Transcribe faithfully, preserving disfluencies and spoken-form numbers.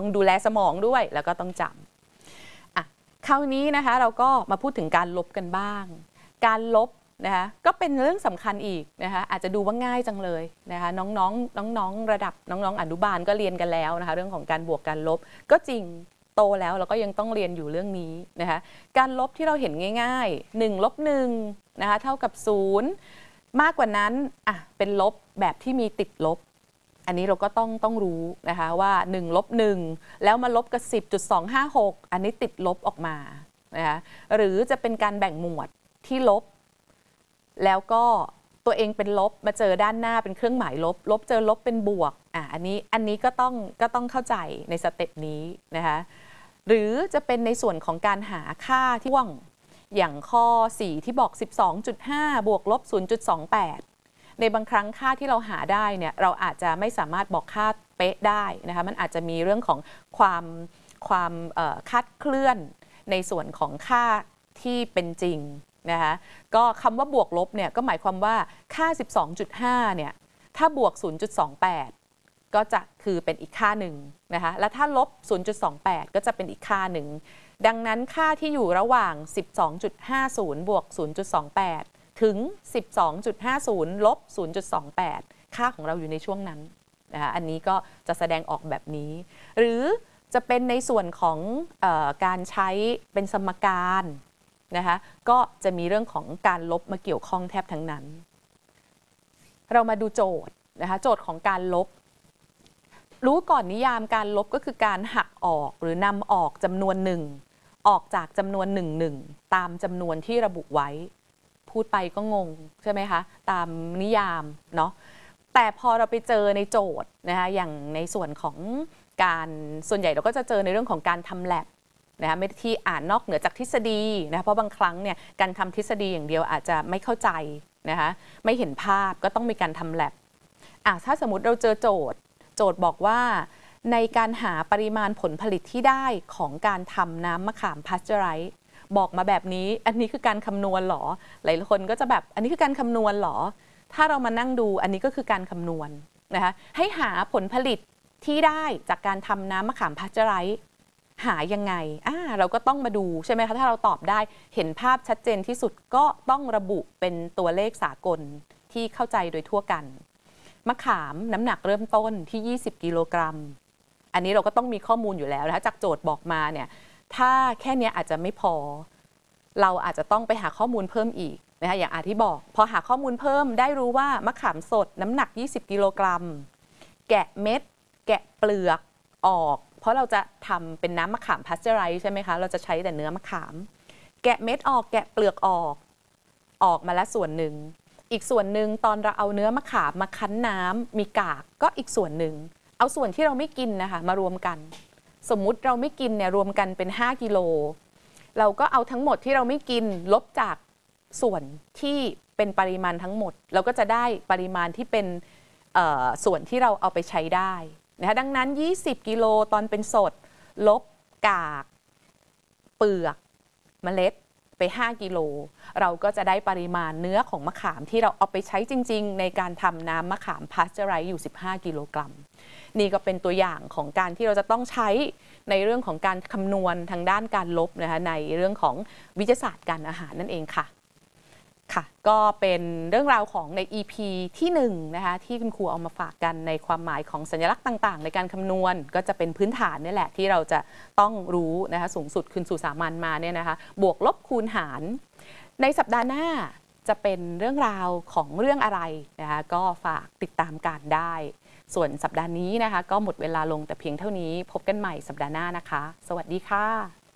ดูแลสมองด้วยแล้วก็ต้องจำอ่ะคราวนี้นะคะเราก็มาพูดถึงการลบกันบ้างการลบนะคะก็เป็นเรื่องสำคัญอีกนะคะอาจจะดูว่าง่ายจังเลยนะคะน้องๆน้องๆระดับน้องๆอนุบาลก็เรียนกันแล้วนะคะเรื่องของการบวกการลบก็จริงโตแล้วเราก็ยังต้องเรียนอยู่เรื่องนี้นะคะการลบที่เราเห็นง่ายๆหนึ่งลบหนึ่งนะคะเท่ากับศูนย์มากกว่านั้นอ่ะเป็นลบแบบที่มีติดลบอันนี้เราก็ต้องต้องรู้นะคะว่าหนึ่งลบหนึ่งแล้วมาลบกับ สิบจุดสองห้าหก อันนี้ติดลบออกมานะคะหรือจะเป็นการแบ่งหมวดที่ลบแล้วก็ตัวเองเป็นลบมาเจอด้านหน้าเป็นเครื่องหมายลบลบเจอลบเป็นบวกอ่ะอันนี้อันนี้ก็ต้องก็ต้องเข้าใจในสเต็ปนี้นะคะหรือจะเป็นในส่วนของการหาค่าที่ว่างอย่างข้อสี่ที่บอก สิบสองจุดห้า บวกลบ ศูนย์จุดสองแปด ในบางครั้งค่าที่เราหาได้เนี่ยเราอาจจะไม่สามารถบอกค่าเป๊ะได้นะคะมันอาจจะมีเรื่องของความความคาดเคลื่อนในส่วนของค่าที่เป็นจริงนะคะก็คำว่าบวกลบเนี่ยก็หมายความว่าค่า สิบสองจุดห้า เนี่ยถ้าบวก ศูนย์จุดสองแปด ก็จะคือเป็นอีกค่าหนึ่งนะคะและถ้าลบ ศูนย์จุดสองแปด ก็จะเป็นอีกค่าหนึ่งดังนั้นค่าที่อยู่ระหว่าง สิบสองจุดห้าศูนย์ บวก ศูนย์จุดสองแปด ถึง สิบสองจุดห้าศูนย์ ลบ ศูนย์จุดสองแปด ค่าของเราอยู่ในช่วงนั้นนะคะอันนี้ก็จะแสดงออกแบบนี้หรือจะเป็นในส่วนของเอ่อการใช้เป็นสมการนะคะก็จะมีเรื่องของการลบมาเกี่ยวข้องแทบทั้งนั้นเรามาดูโจทย์นะคะโจทย์ของการลบรู้ก่อนนิยามการลบก็คือการหักออกหรือนำออกจำนวนหนึ่งออกจากจำนวนหนึ่งหนึ่งตามจำนวนที่ระบุไว้พูดไปก็งงใช่ไหมคะตามนิยามเนาะแต่พอเราไปเจอในโจทย์นะคะอย่างในส่วนของการส่วนใหญ่เราก็จะเจอในเรื่องของการทำแลบนะคะไม่ที่อ่านนอกเหนือจากทฤษฎีนะเพราะบางครั้งเนี่ยการทำทฤษฎีอย่างเดียวอาจจะไม่เข้าใจนะคะไม่เห็นภาพก็ต้องมีการทำแลบอ่ะถ้าสมมติเราเจอโจทย์โจทย์บอกว่าในการหาปริมาณผลผลิตที่ได้ของการทำน้ำมะขามพาสเจอไรส์บอกมาแบบนี้อันนี้คือการคำนวณหรอหลายคนก็จะแบบอันนี้คือการคำนวณหรอถ้าเรามานั่งดูอันนี้ก็คือการคำนวณนะคะให้หาผลผลิตที่ได้จากการทำน้ำมะขามพาสเจอไรส์หายังไงอ่าเราก็ต้องมาดูใช่ไหมคะถ้าเราตอบได้เห็นภาพชัดเจนที่สุดก็ต้องระบุเป็นตัวเลขสากลที่เข้าใจโดยทั่วกันมะขามน้ำหนักเริ่มต้นที่ยี่สิบกิโลกรัมอันนี้เราก็ต้องมีข้อมูลอยู่แล้วนะคะจากโจทย์บอกมาเนี่ยถ้าแค่นี้อาจจะไม่พอเราอาจจะต้องไปหาข้อมูลเพิ่มอีกนะคะอย่างอาที่บอกพอหาข้อมูลเพิ่มได้รู้ว่ามะขามสดน้ำหนักยี่สิบกิโลกรัมแกะเม็ดแกะเปลือกออกเพราะเราจะทำเป็นน้ำมะขามพาสเจอไรส์ใช่ไหมคะเราจะใช้แต่เนื้อมะขามแกะเม็ดออกแกะเปลือกออกออกมาแล้วส่วนหนึ่งอีกส่วนหนึ่งตอนเราเอาเนื้อมะขามมาคั้นน้ำมีกากก็อีกส่วนหนึ่งเอาส่วนที่เราไม่กินนะคะมารวมกันสมมุติเราไม่กินเนี่ยรวมกันเป็นห้ากิโลเราก็เอาทั้งหมดที่เราไม่กินลบจากส่วนที่เป็นปริมาณทั้งหมดเราก็จะได้ปริมาณที่เป็นส่วนที่เราเอาไปใช้ได้นะคะดังนั้นยี่สิบกิโลตอนเป็นสดลบกากเปลือกเมล็ดไปห้ากิโลเราก็จะได้ปริมาณเนื้อของมะขามที่เราเอาไปใช้จริงๆในการทำน้ำมะขามพาสเจอไรส์อยู่สิบห้ากิโลกรัมนี่ก็เป็นตัวอย่างของการที่เราจะต้องใช้ในเรื่องของการคำนวณทางด้านการลบนะคะในเรื่องของวิทยาศาสตร์การอาหารนั่นเองค่ะค่ะก็เป็นเรื่องราวของใน อี พี ที่หนึ่งนะคะที่คุณครูเอามาฝากกันในความหมายของสัญลักษณ์ต่างๆในการคำนวณก็จะเป็นพื้นฐานนี่แหละที่เราจะต้องรู้นะคะสูงสุดคืนสู่สามัญมาเนี่ยนะคะบวกลบคูณหารในสัปดาห์หน้าจะเป็นเรื่องราวของเรื่องอะไรนะคะก็ฝากติดตามกันได้ส่วนสัปดาห์นี้นะคะก็หมดเวลาลงแต่เพียงเท่านี้พบกันใหม่สัปดาห์หน้านะคะสวัสดีค่ะ